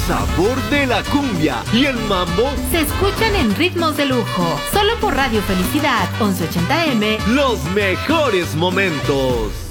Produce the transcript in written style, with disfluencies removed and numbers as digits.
sabor de la cumbia y el mambo se escuchan en ritmos de lujo. Solo por Radio Felicidad 1180M. Los mejores momentos.